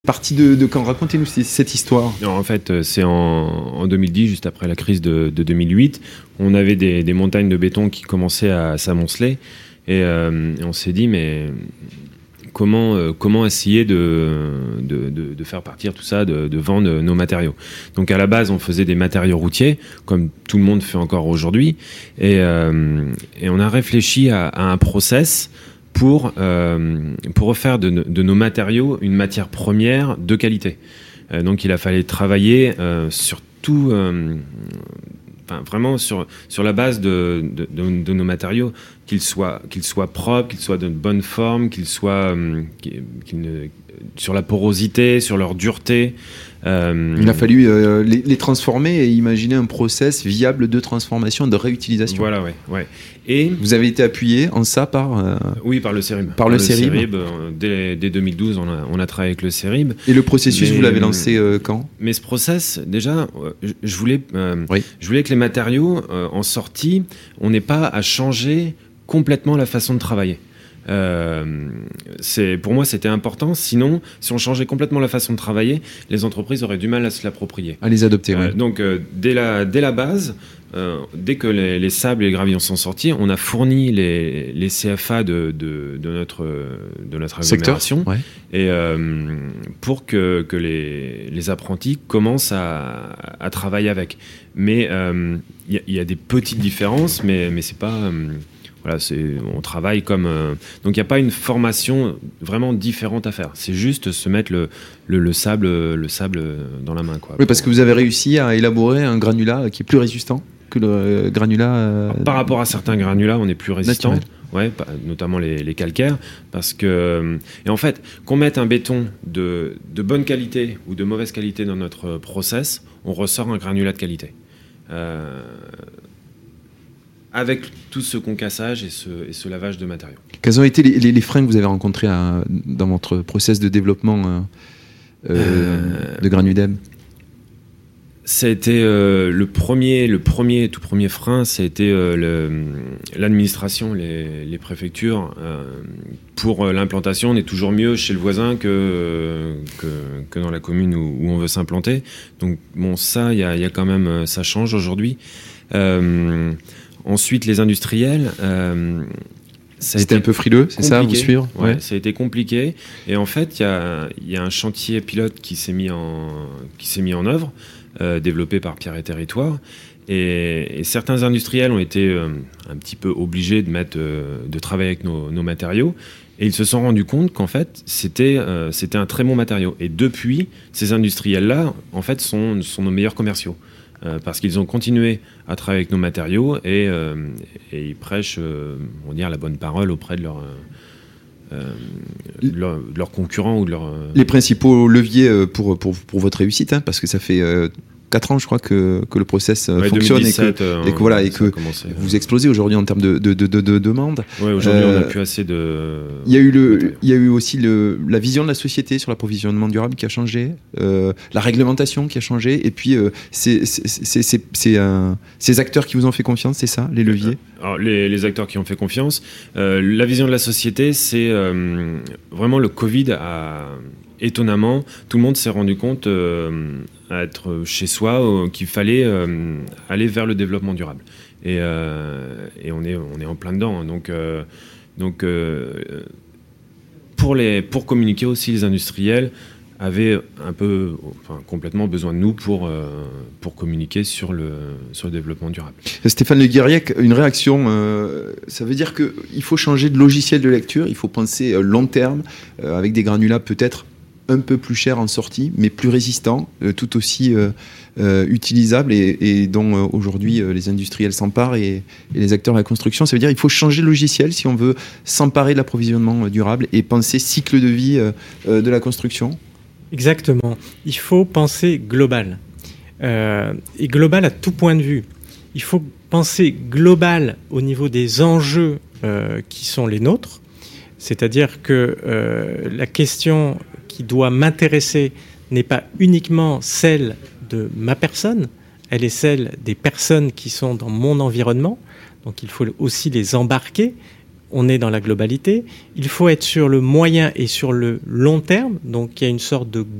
Partie de quand? Racontez-nous cette histoire. Non, en fait, c'est en 2010, juste après la crise de 2008. On avait des montagnes de béton qui commençaient à s'amonceler. Et on s'est dit, mais comment essayer de faire partir tout ça, de vendre nos matériaux. Donc à la base, on faisait des matériaux routiers, comme tout le monde fait encore aujourd'hui. Et on a réfléchi à un process pour refaire de nos matériaux une matière première de qualité. Donc il a fallu travailler sur tout, vraiment sur la base de nos matériaux, qu'ils soient propres, qu'ils soient de bonne forme, sur la porosité, sur leur dureté. Il a fallu les transformer et imaginer un process viable de transformation, de réutilisation. Voilà, ouais. Et vous avez été appuyé en ça par... Oui, par le CERIB. Par le CERIB. Dès 2012, on a travaillé avec le CERIB. Et le processus, vous l'avez lancé quand? Mais ce process, déjà, je voulais que les matériaux, en sortie, on n'ait pas à changer complètement la façon de travailler. Pour moi, c'était important. Sinon, si on changeait complètement la façon de travailler, les entreprises auraient du mal à se l'approprier. À les adopter, oui. Donc, dès la base, dès que les sables et les gravillons sont sortis, on a fourni les CFA de notre agglomération, ouais. Et pour que les apprentis commencent à travailler avec. Mais il y a des petites différences, mais c'est pas... Voilà, on travaille comme... donc, il n'y a pas une formation vraiment différente à faire. C'est juste se mettre le sable dans la main, quoi. Oui, parce que vous avez réussi à élaborer un granulat qui est plus résistant que le granulat... Par rapport à certains granulats, on est plus résistant. Naturel. Ouais, notamment les calcaires. Parce que... Et en fait, qu'on mette un béton de bonne qualité ou de mauvaise qualité dans notre process, on ressort un granulat de qualité. Avec tout ce concassage et ce lavage de matériaux. Quels ont été les freins que vous avez rencontrés dans votre process de développement de Granudem? Ça a été le tout premier frein, ça a été l'administration, les préfectures. Pour l'implantation, on est toujours mieux chez le voisin que dans la commune où on veut s'implanter. Donc bon, ça, il y a quand même, ça change aujourd'hui. Ensuite, les industriels, c'était un peu frileux, c'est ça, vous suivre? Ouais, ça a été compliqué. Et en fait, il y a un chantier pilote qui s'est mis en œuvre, développé par Pierre et Territoire. Et certains industriels ont été un petit peu obligés de travailler avec nos matériaux. Et ils se sont rendus compte qu'en fait, c'était un très bon matériau. Et depuis, ces industriels-là, en fait, sont nos meilleurs commerciaux. Parce qu'ils ont continué à travailler avec nos matériaux et ils prêchent, on va dire, la bonne parole auprès de leurs concurrents ou de leurs... Les principaux leviers pour votre réussite, parce que ça fait 4 ans, je crois, que le process fonctionne 2017, et que vous explosez aujourd'hui en termes de demande. Oui, aujourd'hui, on n'a plus assez de... Il y a eu aussi la vision de la société sur l'approvisionnement durable qui a changé, la réglementation qui a changé, et puis ces acteurs qui vous ont fait confiance, c'est ça, les leviers? Alors, les acteurs qui ont fait confiance. La vision de la société, c'est vraiment le Covid a... Étonnamment, tout le monde s'est rendu compte à être chez soi qu'il fallait aller vers le développement durable. Et on est en plein dedans. Donc pour communiquer aussi, les industriels avaient complètement besoin de nous pour communiquer sur le développement durable. Stéphane Le Guiriec, une réaction, ça veut dire qu'il faut changer de logiciel de lecture, il faut penser long terme, avec des granulats peut-être un peu plus cher en sortie, mais plus résistant, tout aussi utilisable et dont aujourd'hui les industriels s'emparent et les acteurs de la construction. Ça veut dire qu'il faut changer de logiciel si on veut s'emparer de l'approvisionnement durable et penser cycle de vie de la construction. Exactement. Il faut penser global. Et global à tout point de vue. Il faut penser global au niveau des enjeux qui sont les nôtres. C'est-à-dire que la question qui doit m'intéresser n'est pas uniquement celle de ma personne, elle est celle des personnes qui sont dans mon environnement. Donc il faut aussi les embarquer on est dans la globalité. Il faut être sur le moyen et sur le long terme. Donc, il y a une sorte de